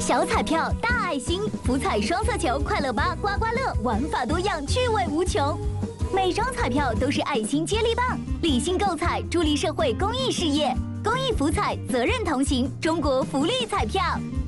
小彩票，大爱心，福彩双色球，快乐吧，刮刮乐，玩法多样，趣味无穷。每张彩票都是爱心接力棒，理性购彩，助力社会公益事业。公益福彩，责任同行，中国福利彩票。